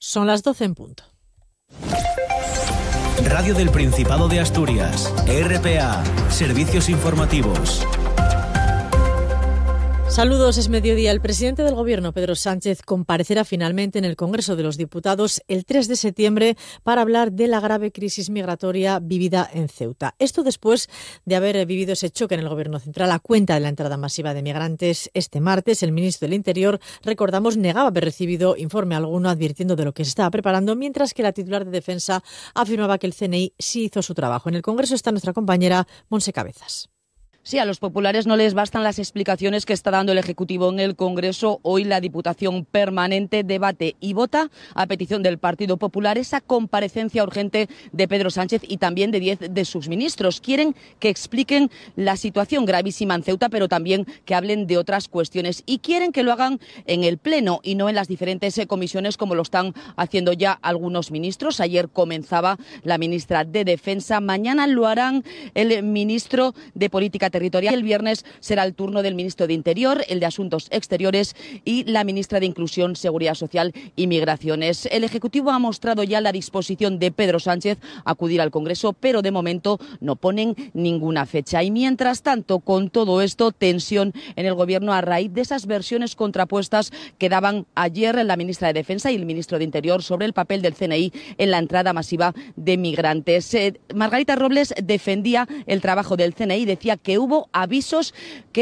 Son las 12 en punto. Radio del Principado de Asturias, RPA, servicios informativos. Saludos, es mediodía. El presidente del Gobierno, Pedro Sánchez, comparecerá finalmente en el Congreso de los Diputados el 3 de septiembre para hablar de la grave crisis migratoria vivida en Ceuta. Esto después de haber vivido ese choque en el Gobierno central a cuenta de la entrada masiva de migrantes este martes. El ministro del Interior, recordamos, negaba haber recibido informe alguno advirtiendo de lo que se estaba preparando, mientras que la titular de Defensa afirmaba que el CNI sí hizo su trabajo. En el Congreso está nuestra compañera Montse Cabezas. Sí, a los populares no les bastan las explicaciones que está dando el Ejecutivo en el Congreso. Hoy la Diputación Permanente debate y vota, a petición del Partido Popular, esa comparecencia urgente de Pedro Sánchez y también de 10 de sus ministros. Quieren que expliquen la situación gravísima en Ceuta, pero también que hablen de otras cuestiones. Y quieren que lo hagan en el Pleno y no en las diferentes comisiones, como lo están haciendo ya algunos ministros. Ayer comenzaba la ministra de Defensa. Mañana lo harán el ministro de Política Territorial. El viernes será el turno del ministro de Interior, el de Asuntos Exteriores y la ministra de Inclusión, Seguridad Social y Migraciones. El Ejecutivo ha mostrado ya la disposición de Pedro Sánchez a acudir al Congreso, pero de momento no ponen ninguna fecha. Y mientras tanto, con todo esto, tensión en el Gobierno a raíz de esas versiones contrapuestas que daban ayer la ministra de Defensa y el ministro de Interior sobre el papel del CNI en la entrada masiva de migrantes. Margarita Robles defendía el trabajo del CNI, decía que hubo avisos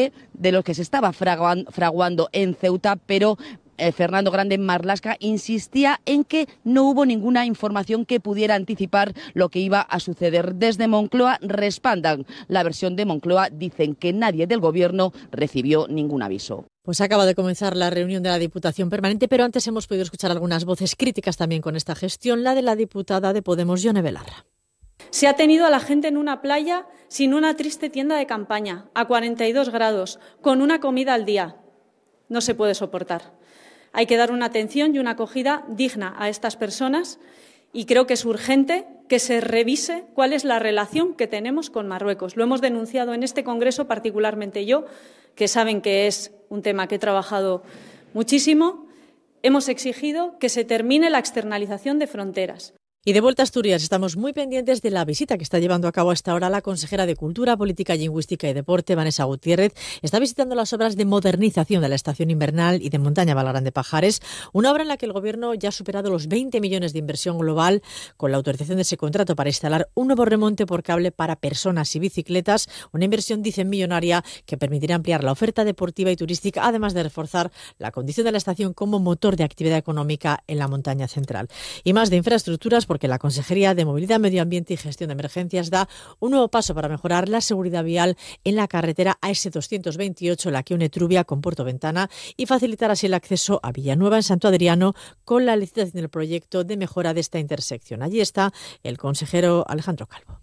de los que se estaba fraguando en Ceuta, pero Fernando Grande Marlaska insistía en que no hubo ninguna información que pudiera anticipar lo que iba a suceder. Desde Moncloa respaldan la versión de Moncloa, dicen que nadie del Gobierno recibió ningún aviso. Pues acaba de comenzar la reunión de la Diputación Permanente, pero antes hemos podido escuchar algunas voces críticas también con esta gestión, la de la diputada de Podemos, Yone Belarra. Se ha tenido a la gente en una playa sin una triste tienda de campaña, a 42 grados, con una comida al día. No se puede soportar. Hay que dar una atención y una acogida digna a estas personas y creo que es urgente que se revise cuál es la relación que tenemos con Marruecos. Lo hemos denunciado en este Congreso, particularmente yo, que saben que es un tema que he trabajado muchísimo. Hemos exigido que se termine la externalización de fronteras. Y de vuelta a Asturias, estamos muy pendientes de la visita que está llevando a cabo a esta hora la consejera de Cultura, Política Lingüística y Deporte, Vanessa Gutiérrez. Está visitando las obras de modernización de la estación invernal y de montaña Valgrán de Pajares, una obra en la que el Gobierno ya ha superado los 20 millones de inversión global, con la autorización de ese contrato para instalar un nuevo remonte por cable para personas y bicicletas, una inversión, dicen, millonaria que permitirá ampliar la oferta deportiva y turística, además de reforzar la condición de la estación como motor de actividad económica en la montaña central. Y más de infraestructuras, porque la Consejería de Movilidad, Medio Ambiente y Gestión de Emergencias da un nuevo paso para mejorar la seguridad vial en la carretera AS228, la que une Trubia con Puerto Ventana, y facilitar así el acceso a Villanueva, en Santo Adriano, con la licitación del proyecto de mejora de esta intersección. Allí está el consejero Alejandro Calvo.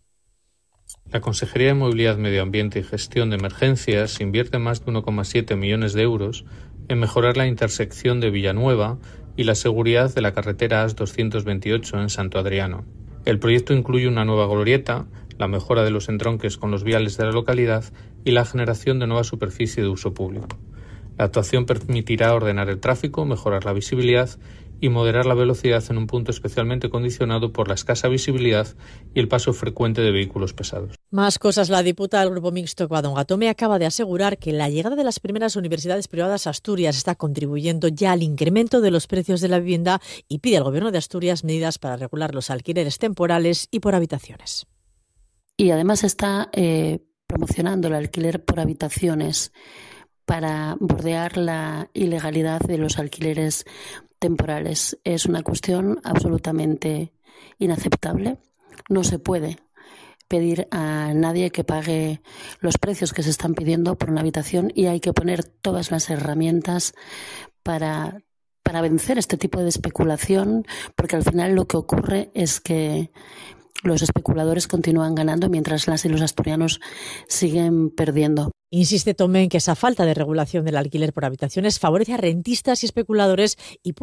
La Consejería de Movilidad, Medio Ambiente y Gestión de Emergencias invierte más de 1,7 millones de euros en mejorar la intersección de Villanueva y la seguridad de la carretera AS228 en Santo Adriano. El proyecto incluye una nueva glorieta, la mejora de los entronques con los viales de la localidad y la generación de nueva superficie de uso público. La actuación permitirá ordenar el tráfico, mejorar la visibilidad y moderar la velocidad en un punto especialmente condicionado por la escasa visibilidad y el paso frecuente de vehículos pesados. Más cosas. La diputada del Grupo Mixto, Covadonga Tomé, acaba de asegurar que la llegada de las primeras universidades privadas a Asturias está contribuyendo ya al incremento de los precios de la vivienda y pide al Gobierno de Asturias medidas para regular los alquileres temporales y por habitaciones. Y además está promocionando el alquiler por habitaciones para bordear la ilegalidad de los alquileres temporales. Es una cuestión absolutamente inaceptable. No se puede pedir a nadie que pague los precios que se están pidiendo por una habitación y hay que poner todas las herramientas para vencer este tipo de especulación, porque al final lo que ocurre es que los especuladores continúan ganando mientras las y los asturianos siguen perdiendo. Insiste Tomé en que esa falta de regulación del alquiler por habitaciones favorece a rentistas y especuladores y